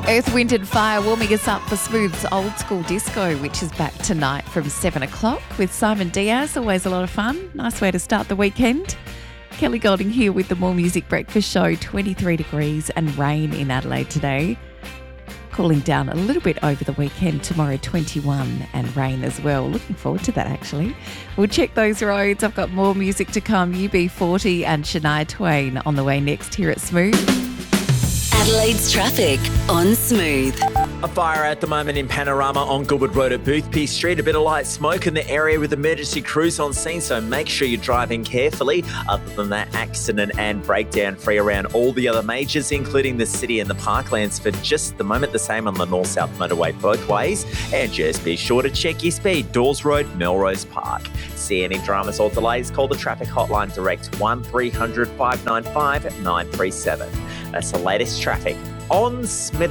Earth, Wind and Fire warming us up for Smooth's Old School Disco, which is back tonight from 7 o'clock with Simon Diaz. Always a lot of fun. Nice way to start the weekend. Kelly Golding here with the More Music Breakfast Show. 23 degrees and rain in Adelaide today. Cooling down a little bit over the weekend. Tomorrow 21 and rain as well. Looking forward to that actually. We'll check those roads. I've got more music to come. UB40 and Shania Twain on the way next here at Smooth. Adelaide's traffic on Smooth. A fire at the moment in Panorama on Goodwood Road at Boothby Street. A bit of light smoke in the area with emergency crews on scene, so make sure you're driving carefully. Other than that, accident and breakdown free around all the other majors, including the city and the parklands for just the moment. The same on the north-south motorway both ways. And just be sure to check your speed. Dawes Road, Melrose Park. See any dramas or delays, call the traffic hotline direct 1300 595 937. That's the latest traffic on Smith.